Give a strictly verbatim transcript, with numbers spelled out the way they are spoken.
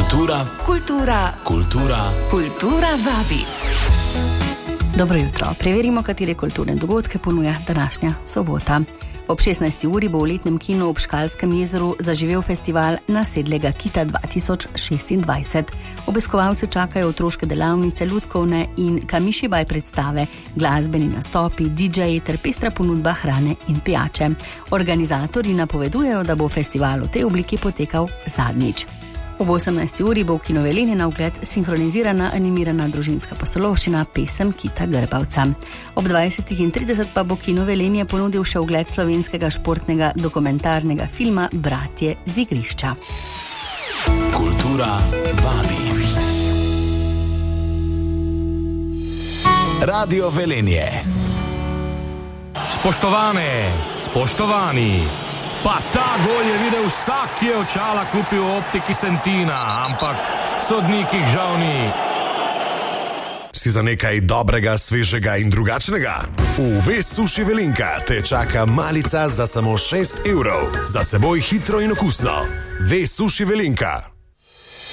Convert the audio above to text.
Kultura, kultura, kultura, kultura vabi. Dobro jutro. Preverimo, katere kulturne dogodke ponuja današnja sobota. Ob šestnajsti uri bo v letnem kinu ob Škalskem jezeru zaživel festival Nasedlega kita dva tisoč šestindvajset. Obiskovalce čakajo otroške delavnice, lutkovne in kamišibaj predstave, glasbeni nastopi, didžeji ter pestra ponudba hrane in pijače. Organizatorji napovedujejo, da bo festival v tej obliki potekal zadnjič. Ob osemnajsti uri bo v Kinu Velenje na ogled sinhronizirana animirana družinska pustolovščina Pesem Kita Grbavca. Ob dvajsetih in trideset pa bo Kino Velenje ponudil še ogled slovenskega športnega dokumentarnega filma Bratje z igrišča. Kultura vabi. Radio Velenje. Spoštovane, spoštovani, pa ta gol je videl vsak, ki je očala kupil v optiki Sentina, ampak sodnikih žal ni. Si za nekaj dobrega, svežega in drugačnega? V Ves Suši Velenka te čaka malica za samo šest evrov. Za seboj hitro in okusno. Ves Suši Velenka.